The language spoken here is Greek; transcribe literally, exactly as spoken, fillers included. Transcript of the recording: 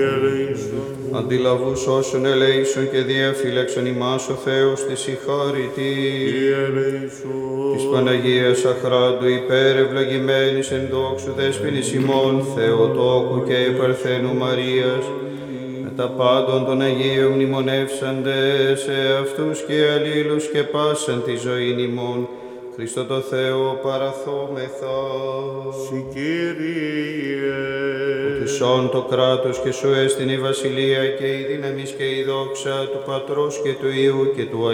Αντιλαβούς όσων ελέησον και διαφύλαξον ημάς ο Θεός της η χάρητη. Της Παναγίας Αχράντου υπερευλογημένης εν δόξου δέσποινης ημών Θεοτόκου και Παρθένου Μαρίας, με τα πάντων των Αγίων μνημονεύσαντες σε αυτούς και αλλήλους και πάσαν τη ζωήν ημών, Χριστό το Θεό παραθόμεθα. Συ Κύριε, Όν το κράτος και σου έστειν η βασιλεία και η δύναμις και η δόξα του Πατρός και του Υιού και του